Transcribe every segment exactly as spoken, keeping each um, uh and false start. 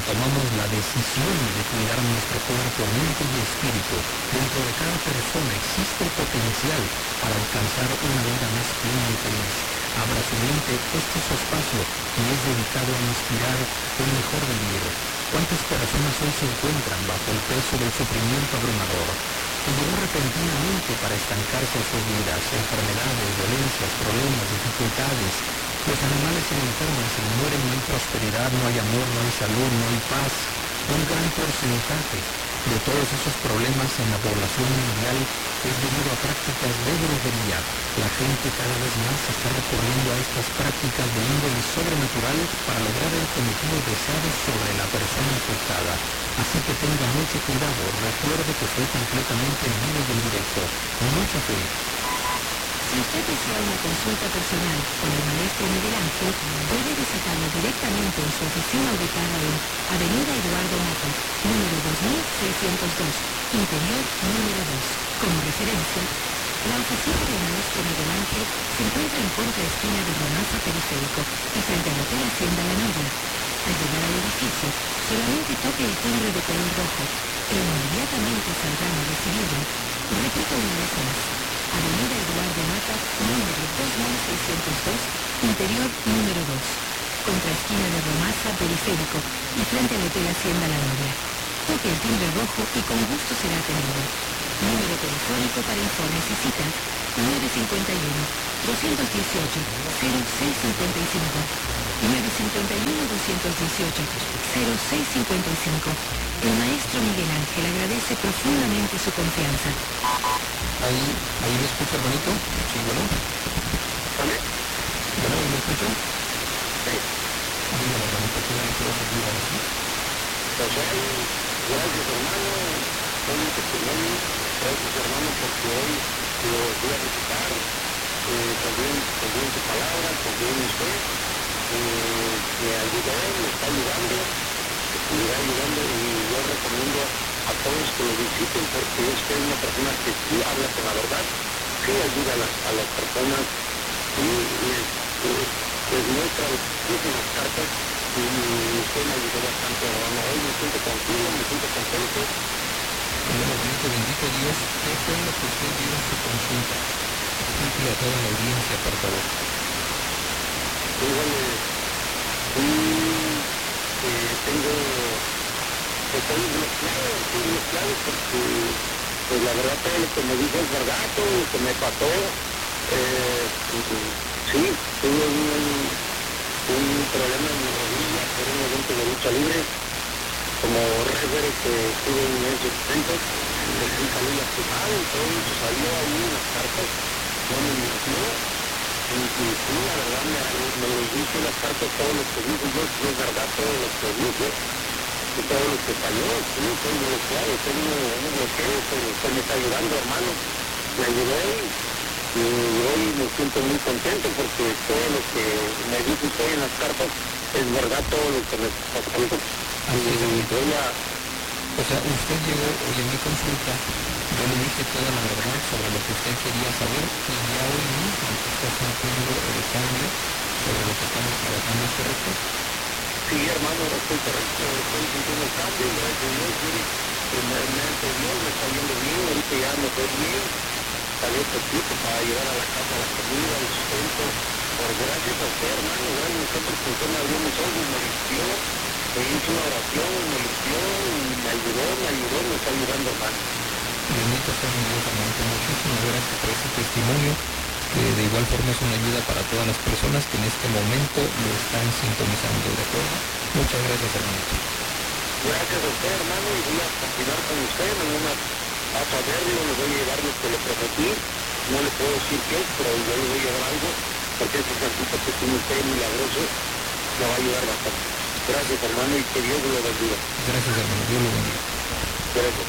tomamos la decisión de cuidar nuestro cuerpo, mente y espíritu, dentro de cada persona existe el potencial para alcanzar una vida más plena y feliz. Abra su mente, este es su espacio y es dedicado a inspirar un mejor vivir. ¿Cuántas personas hoy se encuentran bajo el peso del sufrimiento abrumador? Que llegó repentinamente para estancarse en sus vidas, enfermedades, dolencias, problemas, dificultades. Los animales se enferman, se mueren, no hay prosperidad, no hay amor, no hay salud, no hay paz. Un gran porcentaje de todos esos problemas en la población mundial es debido a prácticas de brujería. La gente cada vez más está recurriendo a estas prácticas de índole sobrenatural para lograr el cometido deseado sobre la persona afectada. Así que tenga mucho cuidado, recuerde que estoy completamente en vivo y en directo. Mucha fe. Si usted desea una consulta personal con el maestro Miguel Ángel, puede visitarlo directamente en su oficina ubicada en Avenida Eduardo Mata, número dos mil seiscientos dos, interior número dos. Como referencia, la oficina del maestro Miguel Ángel se encuentra en Puerta Esquina de Romaza Periférico y frente al Hotel Hacienda La Novia. Al llegar al edificio, solamente toque el timbre de color rojo e inmediatamente saldrán a recibirlo. Repito una vez más. Avenida Eduardo Mata, número dos mil seiscientos dos, interior número dos, contra esquina de Romaza, periférico, y frente al Hotel Hacienda La Novia. Toque el timbre rojo y con gusto será atendido. Número telefónico para informes y citas, nueve cinco uno, dos uno ocho, cero seis cinco cinco, nueve cinco uno, dos uno ocho, cero seis cinco cinco. El maestro Miguel Ángel agradece profundamente su confianza. Ahí, ahí me escucha bonito. Sí, bueno. ¿Vale? Bueno, ¿me escuchan? Sí. Dígame, bonito, ¿qué le puedo servir ahora sí? Pues hoy, gracias hermano, soy un testimonio, gracias hermano porque hoy lo voy a visitar, eh, también confío en tu palabra, confío en usted, eh, me ayudó, me está ayudando, me seguirá ayudando y yo recomiendo a todos que lo visiten porque usted es una persona que sí habla con la verdad, sí ayuda a las, a las personas y les, les, les muestra muchísimas cartas y usted me ayudó bastante, hermano. Hoy me siento tranquilo, me siento contento. Bueno, bonito, bendito Dios, ¿qué fue lo que usted vio en su consulta? Explíquele a toda la audiencia, por favor. Dígale, sí, eh, tengo, estoy bloqueado, estoy bloqueado porque, pues la verdad todo lo que me dijo es verdad, todo lo que me pasó, eh, sí, tuve un, un problema en mi rodilla por un evento de lucha libre, como referee que estuve en esos eventos, pues sí salí lastimado y todo eso salió ahí en las cartas, no me mintió, y, y sí, la verdad me, me lo dice las cartas, todo lo que dijo yo, sí es verdad todo lo que dice, y todo lo que falló, sí, estoy bloqueado, tengo un bloqueo, pero usted me está ayudando, hermano, me ayudó y, y hoy me siento muy contento porque todo lo que me dice usted en las cartas es verdad, todo lo que me está pasando. Así es, Y voy a... o sea, usted llegó hoy en mi consulta, yo le dije toda la verdad sobre lo que usted quería saber y ya hoy mismo está sintiendo el cambio sobre lo que estamos trabajando, ¿es correcto? Sí, hermano, estoy correcto, estoy sintiendo el cambio, gracias a Dios, mire, primeramente Dios me está yendo bien, ahorita ya me fue bien, salió poquito para llevar a la casa la comida, el sustento, por gracias a usted, hermano, gracias a usted porque usted me abrió mis ojos, me limpió, me hizo una oración, me limpió, y me ayudó, me ayudó, me está ayudando, hermano. Bendito sea mi Dios, amante, muchísimas gracias por ese testimonio, que de igual forma es una ayuda para todas las personas que en este momento lo están sintonizando, ¿de acuerdo? Muchas gracias, hermanito. Gracias a usted, hermano, y voy a continuar con usted, mañana paso a verlo, le voy a llevar lo que le prometí, no le puedo decir qué, pero yo le voy a llevar algo, porque ese santito que tiene usted milagroso me va a ayudar bastante. Gracias, hermano, y que Dios lo bendiga. Gracias, hermano, Dios lo bendiga. Gracias.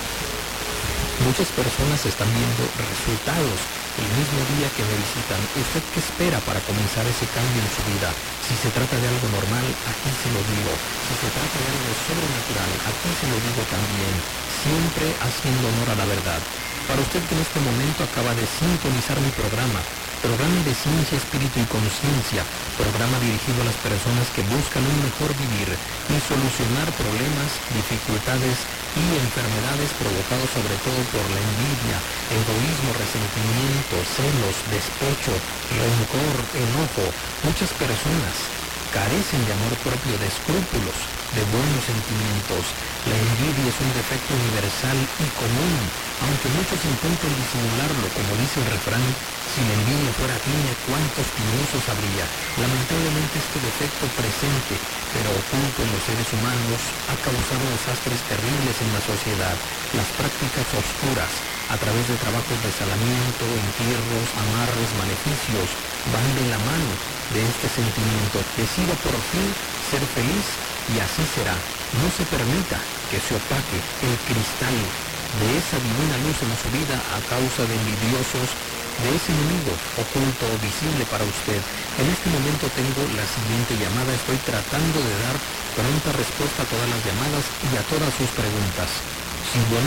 Muchas personas están viendo resultados el mismo día que me visitan. ¿Usted qué espera para comenzar ese cambio en su vida? Si se trata de algo normal, aquí se lo digo. Si se trata de algo sobrenatural, aquí se lo digo también. Siempre haciendo honor a la verdad. Para usted que en este momento acaba de sintonizar mi programa, programa de ciencia, espíritu y conciencia, programa dirigido a las personas que buscan un mejor vivir y solucionar problemas, dificultades y enfermedades provocados sobre todo por la envidia, egoísmo, resentimiento, celos, despecho, rencor, enojo. Muchas personas carecen de amor propio, de escrúpulos, de buenos sentimientos. La envidia es un defecto universal y común, aunque muchos intenten disimularlo, como dice el refrán: si la envidia fuera fina, ¿cuántos tiniosos habría? Lamentablemente este defecto presente, pero oculto en los seres humanos, ha causado desastres terribles en la sociedad. Las prácticas oscuras, a través de trabajos de salamiento, entierros, amarres, maleficios, van de la mano de este sentimiento. Decida por fin ser feliz y así será. No se permita que se opaque el cristal de esa divina luz en su vida a causa de envidiosos, de ese enemigo oculto o visible para usted. En este momento tengo la siguiente llamada. Estoy tratando de dar pronta respuesta a todas las llamadas y a todas sus preguntas. Sí, bueno.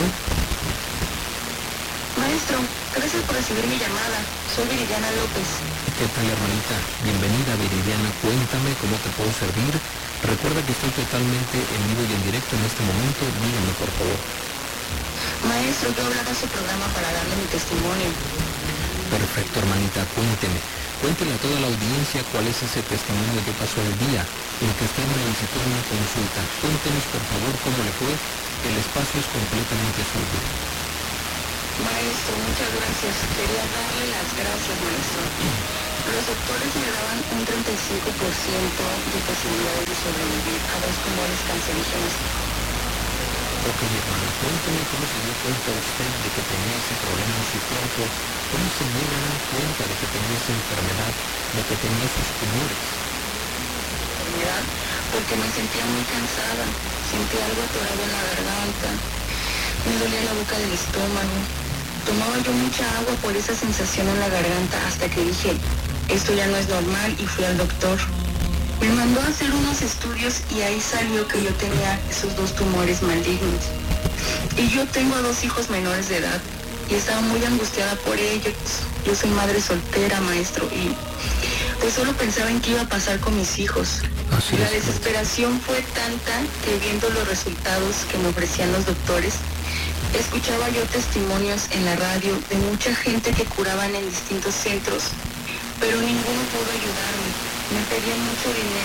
Maestro, gracias por recibir mi llamada. Soy Viridiana López. ¿Qué tal, hermanita? Bienvenida, Viridiana. Cuéntame cómo te puedo servir. Recuerda que estoy totalmente en vivo y en directo en este momento. Dígame, por favor. Maestro, yo hablaba a su programa para darle mi testimonio. Perfecto, hermanita. Cuénteme. Cuéntele a toda la audiencia cuál es ese testimonio que pasó el día en que usted me visitó en una consulta. Cuéntenos, por favor, cómo le fue. El espacio es completamente suyo. Maestro, muchas gracias. Quería darle las gracias, maestro. Los doctores me daban un treinta y cinco por ciento de posibilidades de sobrevivir a dos tumores cancerígenos. Ok, hermano, cuénteme cómo se dio cuenta usted de que tenía ese problema en su cuerpo, cómo se dio cuenta de que tenía esa enfermedad, de que tenía esos tumores. Enfermedad, porque me sentía muy cansada, sentía algo atorado en la garganta, me dolía la boca del estómago. Tomaba yo mucha agua por esa sensación en la garganta hasta que dije, esto ya no es normal, y fui al doctor. Me mandó a hacer unos estudios y ahí salió que yo tenía esos dos tumores malignos. Y yo tengo dos hijos menores de edad y estaba muy angustiada por ellos. Yo soy madre soltera, maestro, y pues solo pensaba en qué iba a pasar con mis hijos. Así La es, desesperación fue tanta que, viendo los resultados que me ofrecían los doctores, escuchaba yo testimonios en la radio de mucha gente que curaban en distintos centros, pero ninguno pudo ayudarme. Me pedían mucho dinero